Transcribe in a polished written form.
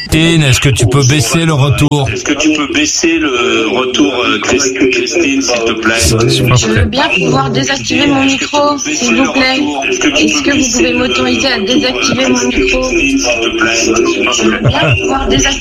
Christine, est-ce que tu peux baisser le retour? Est-ce que tu peux baisser le retour, Christine, s'il te plaît? Je veux bien pouvoir désactiver mon micro, s'il vous plaît. Est-ce que vous pouvez m'autoriser à désactiver mon micro? S'il te plaît. Je veux bien pouvoir désactiver